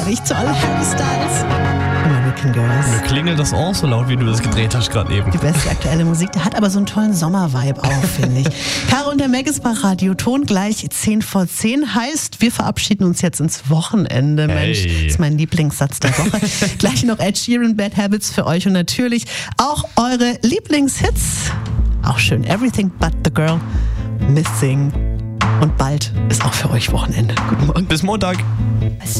nicht toll? Harry Styles, American Girls. Mir klingelt das auch so laut, wie du das gedreht hast gerade eben. Die beste aktuelle Musik, der hat aber so einen tollen Sommer-Vibe auch, finde ich. Caro und der Meg ist bei Radio Ton, gleich 10:10. Heißt, wir verabschieden uns jetzt ins Wochenende. Mensch, das ist mein Lieblingssatz der Woche. Gleich noch Ed Sheeran, Bad Habits für euch und natürlich auch eure Lieblingshits. Auch schön, Everything But The Girl, Missing. Und bald ist auch für euch Wochenende. Guten Morgen. Bis Montag.